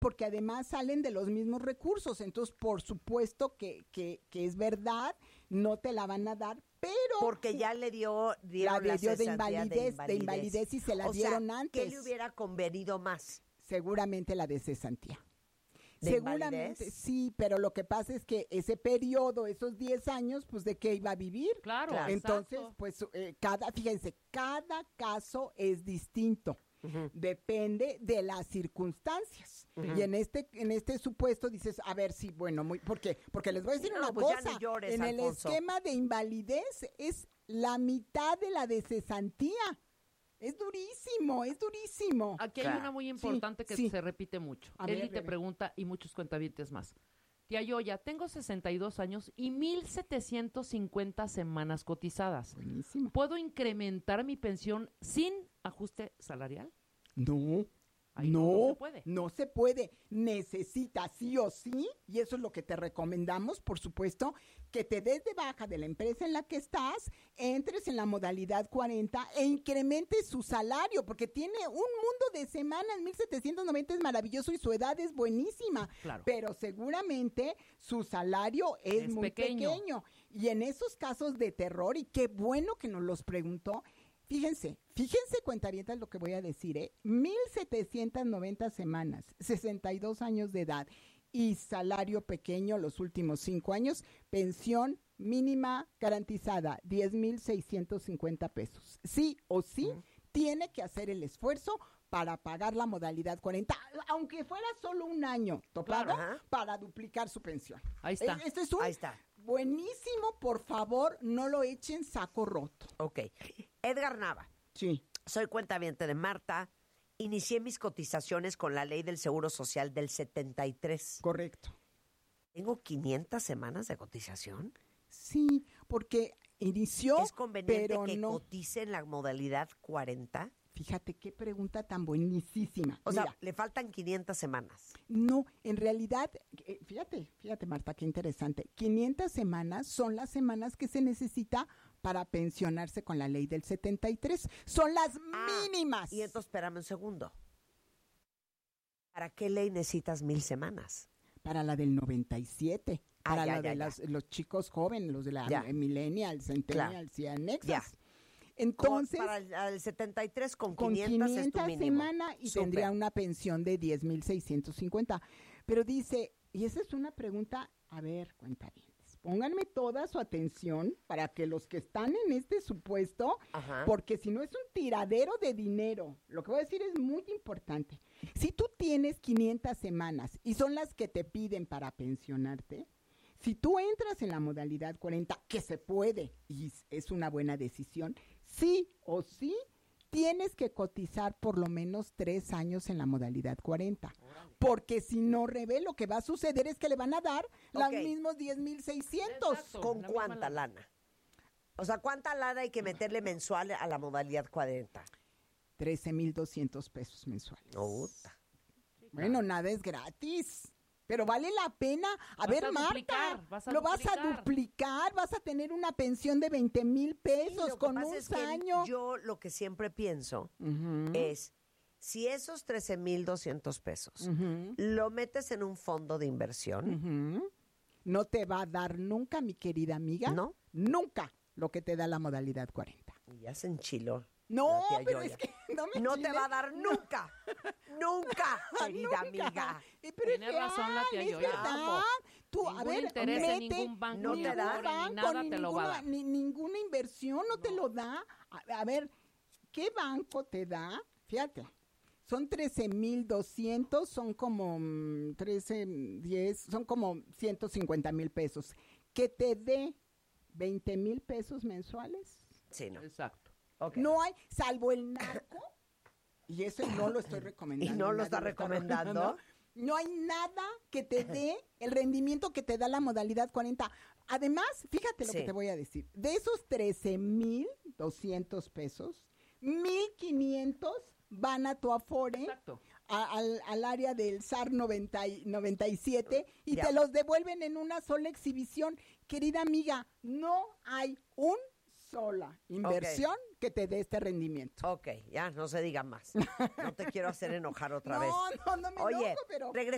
porque además salen de los mismos recursos. Entonces, por supuesto que es verdad, no te la van a dar, pero... Porque ya dieron la dio de cesantía invalidez y se la dieron antes. ¿Qué le hubiera convenido más? Seguramente la de cesantía. ¿De Seguramente, invalidez? sí, pero lo que pasa es que ese periodo, esos 10 años, pues ¿de qué iba a vivir? Claro, Entonces, exacto. pues fíjense, cada caso es distinto. Depende de las circunstancias. Y en este supuesto dices, a ver, sí, bueno, ¿por qué? Porque les voy a decir una pues ya cosa. ni llores, en el Alfonso. esquema de invalidez es la mitad de la de cesantía. Es durísimo, es durísimo. Aquí hay Claro. una muy importante que sí. se repite mucho. A ver, Eli te Rebe. pregunta, y muchos cuentavientes más. Tía Yoya, tengo 62 años y 1,750 semanas cotizadas. Buenísimo. ¿Puedo incrementar mi pensión sin ajuste salarial? No. Ahí no se puede. No se puede. Necesitas sí o sí, y eso es lo que te recomendamos, por supuesto, que te des de baja de la empresa en la que estás, entres en la modalidad 40 e incrementes su salario, porque tiene un mundo de semanas, 1,790 es maravilloso y su edad es buenísima, Claro. pero seguramente su salario es muy pequeño. Y en esos casos de terror, y qué bueno que nos los preguntó, Fíjense, cuentavientas, lo que voy a decir, 1,790 semanas, 62 años de edad y salario pequeño los últimos 5 años, pensión mínima garantizada, 10,650 pesos. Sí o sí, tiene que hacer el esfuerzo para pagar la modalidad 40, aunque fuera solo un año, ¿topado? Claro. Para duplicar su pensión. Ahí está. Este es Ahí está. buenísimo, por favor, no lo echen saco roto. Ok. Edgar Nava. Sí. Soy cuentaviente de Marta. Inicié mis cotizaciones con la ley del Seguro Social del 73. Correcto. ¿Tengo 500 semanas de cotización? Sí, porque inició, ¿Es conveniente pero que no. cotice en la modalidad 40? Fíjate qué pregunta tan buenísima. O sea, Mira, le faltan 500 semanas. no, en realidad, fíjate Marta, qué interesante. 500 semanas son las semanas que se necesita para pensionarse con la ley del 73. Son las mínimas. Y entonces, espérame un segundo. ¿Para qué ley necesitas 1,000 semanas? Para la del 97. Para ya, la de ya. los chicos jóvenes, los de la Ya. millennials, centennials y anexas. Ya. Entonces, Para el 73 con con 500 es tu 500 mínimo. semana y Súper. tendría una pensión de 10,650. Pero dice, y esa es una pregunta, a ver, cuentavientes, pónganme toda su atención para que los que están en este supuesto, Ajá. porque si no es un tiradero de dinero, lo que voy a decir es muy importante. Si tú tienes 500 semanas y son las que te piden para pensionarte, si tú entras en la modalidad 40, que se puede y es una buena decisión, sí o sí tienes que cotizar por lo menos 3 años en la modalidad 40. Porque si no, Rebe, lo que va a suceder es que le van a dar los Ok. mismos 10,600. Exacto. ¿Con la misma cuánta lana. lana? O sea, ¿cuánta lana hay que meterle mensual a la modalidad 40? 13,200 pesos mensuales. Puta. Bueno, nada es gratis. Pero vale la pena. A Vas ver, a Marta, duplicar, vas a lo vas a duplicar. duplicar, vas a tener una pensión de 20,000 Sí, pesos lo que con pasa un es que año. yo lo que siempre pienso Ujú. es, si esos 13,200 pesos lo metes en un fondo de inversión, Ujú. No te va a dar nunca, mi querida amiga. ¿No? Nunca lo que te da la modalidad 40. y ya se enchiló. No, la tía pero Yoya. es que no me No te enchile. va a dar nunca, nunca, querida Nunca. amiga. Pero Tiene es razón la tía real, es Yoya. verdad. Tú, a Ningún ver, interés en mete ningún banco, no ni te da. Afore, ni nada te lo va a dar. ninguna inversión no te lo da. A ver, ¿qué banco te da? Fíjate, son 13,200, son como 10, son como 150,000 pesos. Que te dé 20,000 pesos mensuales. Sí, no. Exacto. Ok. No hay, salvo el narco, y eso no lo estoy recomendando. ¿Y no lo nadie está recomendando? No hay nada que te dé el rendimiento que te da la modalidad 40. Además, fíjate lo Sí. que te voy a decir. De esos 13,200 pesos, 1,500 van a tu Afore, Exacto. al área del SAR 97 y Ya. te los devuelven en una sola exhibición. Querida amiga, no hay un sola inversión que te dé este rendimiento. Ok, ya no se diga más. No te quiero hacer enojar otra vez. No me Oye, enojo, pero... regresamos.